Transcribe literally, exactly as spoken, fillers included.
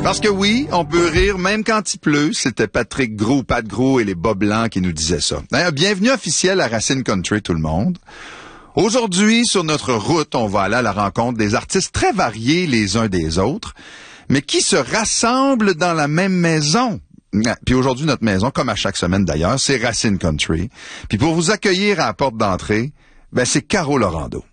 Parce que oui, on peut rire même quand il pleut. C'était Patrick Gros, Pat Gros et les bas blancs qui nous disaient ça. D'ailleurs, bienvenue officiel à Racine Country, tout le monde. Aujourd'hui, sur notre route, on va aller à la rencontre des artistes très variés les uns des autres, mais qui se rassemblent dans la même maison. Puis aujourd'hui, notre maison, comme à chaque semaine d'ailleurs, c'est Racine Country. Puis pour vous accueillir à la porte d'entrée, ben c'est Caro Laurando.